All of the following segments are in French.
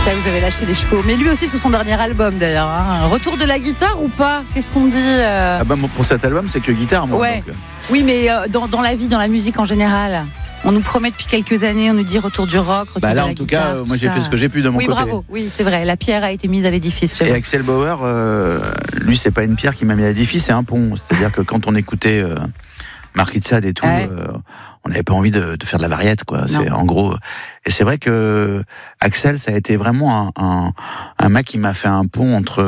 Ça, vous avez lâché les chevaux. Mais lui aussi, c'est son dernier album d'ailleurs. Hein. Retour de la guitare ou pas ? Qu'est-ce qu'on dit Pour cet album, c'est que guitare, moi. Ouais. Donc. Oui, mais dans la vie, dans la musique en général. On nous promet depuis quelques années, on nous dit retour du rock, retour de la guitare. Là, en tout cas, moi j'ai fait ce que j'ai pu de mon côté. Oui, bravo. Oui, c'est vrai. La pierre a été mise à l'édifice. Et Axel Bauer, lui, c'est pas une pierre qui m'a mis à l'édifice, c'est un pont. C'est-à-dire que quand on écoutait Marquis de Sade et tout, on n'avait pas envie de faire de la variette, quoi. C'est en gros. Et c'est vrai que Axel, ça a été vraiment un mec qui m'a fait un pont entre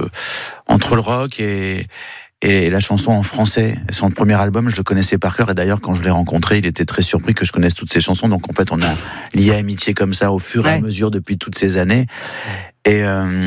le rock et la chanson en français. Son premier album, je le connaissais par cœur, et d'ailleurs, quand je l'ai rencontré, il était très surpris que je connaisse toutes ses chansons. Donc, en fait, on a lié amitié comme ça au fur et à mesure depuis toutes ces années. Et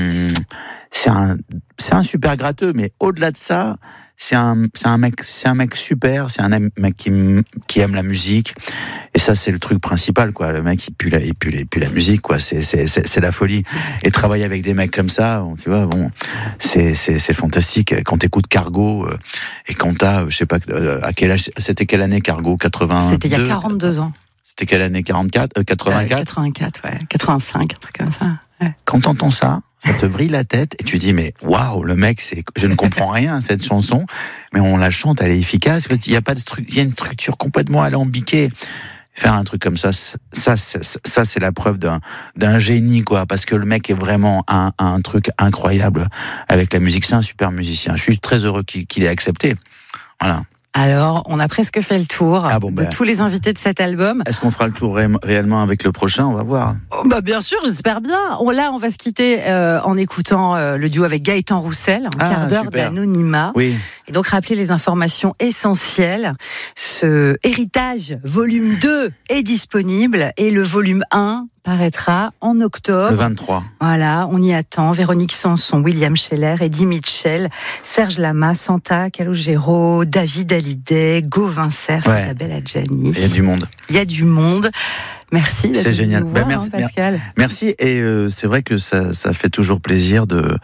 c'est un super gratteux, mais au-delà de ça, c'est un mec super, c'est un mec qui aime la musique. Et ça, c'est le truc principal, quoi. Le mec, il pue la musique, quoi. C'est la folie. Et travailler avec des mecs comme ça, tu vois, bon, c'est fantastique. Quand t'écoutes Cargo, et quand t'as, je sais pas, à quel âge, c'était quelle année Cargo? 82? C'était il y a 42 ans. C'était quelle année? 84? 84? 84, ouais. 85, un truc comme ça. Ouais. Quand t'entends ça te vrille la tête et tu dis mais waouh, le mec, je ne comprends rien à cette chanson, mais on la chante, elle est efficace. Il y a pas de il y a une structure complètement alambiquée. Faire un truc comme ça c'est la preuve d'un génie, quoi, parce que le mec est vraiment un truc incroyable avec la musique. C'est un super musicien. Je suis très heureux qu'il ait accepté. Voilà. Alors, on a presque fait le tour de tous les invités de cet album. Est-ce qu'on fera le tour réellement avec le prochain? On va voir. Bien sûr, j'espère bien. Là, on va se quitter en écoutant le duo avec Gaëtan Roussel, un quart d'heure d'anonymat. Oui. Et donc, rappeler les informations essentielles. Ce héritage, volume 2, est disponible et le volume 1 paraîtra en octobre. Le 23. Voilà, on y attend. Véronique Sanson, William Scheller, Eddie Mitchell, Serge Lama, Santa Calogero, David Hallyday, Gauvin Cerf, Isabelle Adjani. Il y a du monde. Merci. C'est génial. Merci, Pascal. Merci. Et c'est vrai que ça fait toujours plaisir de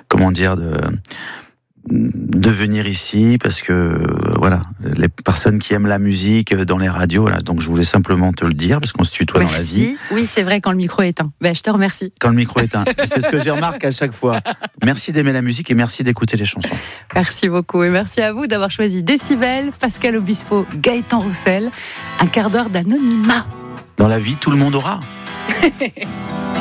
venir ici, parce que voilà, les personnes qui aiment la musique dans les radios, là, donc je voulais simplement te le dire, parce qu'on se tutoie dans la vie. Oui, c'est vrai, quand le micro est éteint. Je te remercie. Quand le micro est éteint. C'est ce que j'ai remarqué à chaque fois. Merci d'aimer la musique et merci d'écouter les chansons. Merci beaucoup et merci à vous d'avoir choisi Décibel, Pascal Obispo, Gaëtan Roussel, un quart d'heure d'anonymat. Dans la vie, tout le monde aura.